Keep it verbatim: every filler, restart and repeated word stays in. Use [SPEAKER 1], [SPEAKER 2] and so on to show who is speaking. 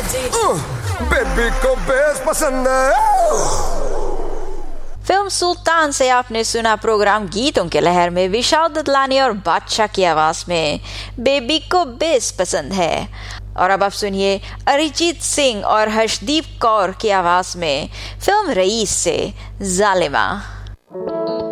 [SPEAKER 1] Baby को base पसंद है।
[SPEAKER 2] फिल्म सुल्तान से आपने सुना प्रोग्राम गीतों के लहर में विशाल ददलानी और बादशाह की आवाज में बेबी को बेस पसंद है। और अब आप सुनिए अरिजीत सिंह और हर्षदीप कौर की आवाज में फिल्म रईस से जालिमा।